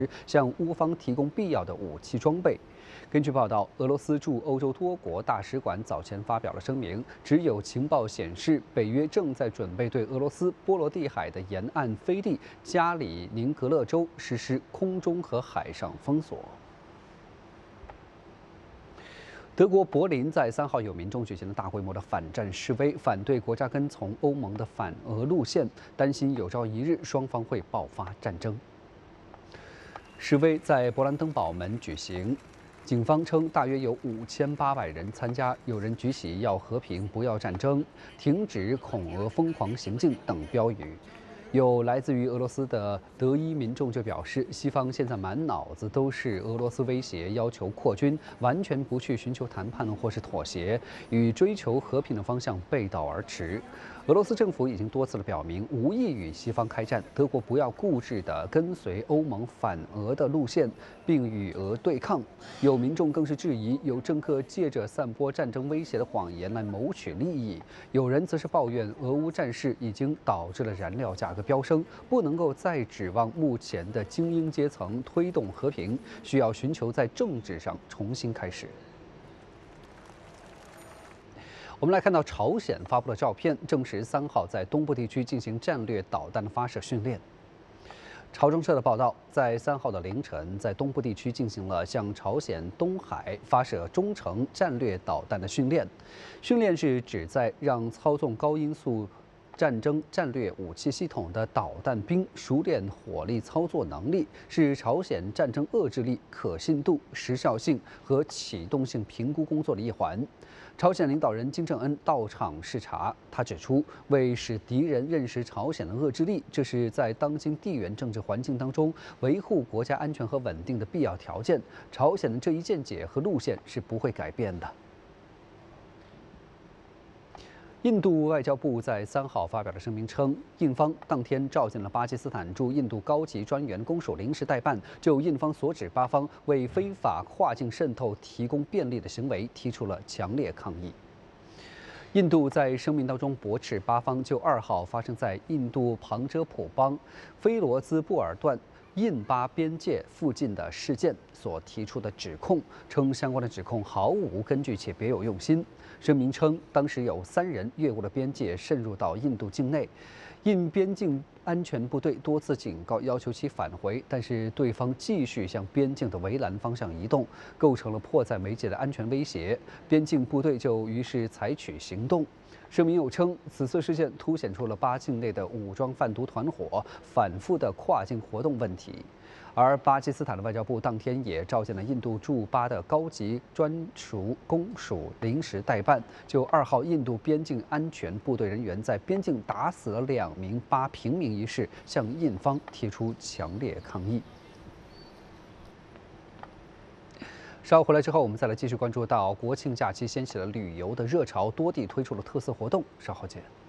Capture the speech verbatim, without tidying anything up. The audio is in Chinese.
向乌方提供必要的武器装备。根据报道，俄罗斯驻欧洲多国大使馆早前发表了声明，只有情报显示，北约正在准备对俄罗斯波罗的海的沿岸飞地加里宁格勒州实施空中和海上封锁。 德国柏林在三号有民众举行了大规模的反战示威，反对国家跟从欧盟的反俄路线，担心有朝一日双方会爆发战争。示威在勃兰登堡门举行，警方称大约有五千八百人参加，有人举起“要和平，不要战争”、“停止恐俄疯狂行径”等标语。 有来自于俄罗斯的德裔民众就表示，西方现在满脑子都是俄罗斯威胁，要求扩军，完全不去寻求谈判或是妥协，与追求和平的方向背道而驰。俄罗斯政府已经多次的表明，无意与西方开战，德国不要固执地跟随欧盟反俄的路线，并与俄对抗。有民众更是质疑，有政客借着散播战争威胁的谎言来谋取利益。有人则是抱怨，俄乌战事已经导致了燃料价格 飙升，不能够再指望目前的精英阶层推动和平，需要寻求在政治上重新开始。我们来看到，朝鲜发布了照片，证实三号在东部地区进行战略导弹的发射训练。 朝中社的报道，在三号的凌晨，在东部地区进行了向朝鲜东海发射中程战略导弹的训练。训练是旨在让操纵高音速 战争战略武器系统的导弹兵熟练火力操作能力，是朝鲜战争遏制力、可信度、时效性和启动性评估工作的一环。朝鲜领导人金正恩到场视察，他指出，为使敌人认识朝鲜的遏制力，这是在当今地缘政治环境当中维护国家安全和稳定的必要条件。朝鲜的这一见解和路线是不会改变的。 印度外交部在三号发表了声明称，印方当天召见了巴基斯坦驻印度高级专员公署临时代办，就印方所指巴方为非法跨境渗透提供便利的行为提出了强烈抗议。印度在声明当中驳斥巴方就二号发生在印度旁遮普邦菲罗兹布尔段 印巴边界附近的事件所提出的指控，称相关的指控毫无根据且别有用心。声明称，当时有三人越过了边界，渗入到印度境内，印边境安全部队多次警告，要求其返回，但是对方继续向边境的围栏方向移动，构成了迫在眉睫的安全威胁。边境部队就于是采取行动。 声明又称，此次事件凸显出了巴境内的武装贩毒团伙反复的跨境活动问题，而巴基斯坦的外交部当天也召见了印度驻巴的高级专属公署临时代办，就二号印度边境安全部队人员在边境打死了两名巴平民一事，向印方提出强烈抗议。 稍后回来之后，我们再来继续关注到国庆假期掀起了旅游的热潮，多地推出了特色活动。稍后见。